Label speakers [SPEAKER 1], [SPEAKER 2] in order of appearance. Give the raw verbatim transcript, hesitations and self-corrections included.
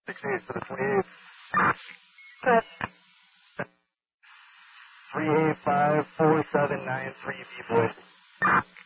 [SPEAKER 1] six eight for the twenty-eight. three eight five four seven nine three B boy.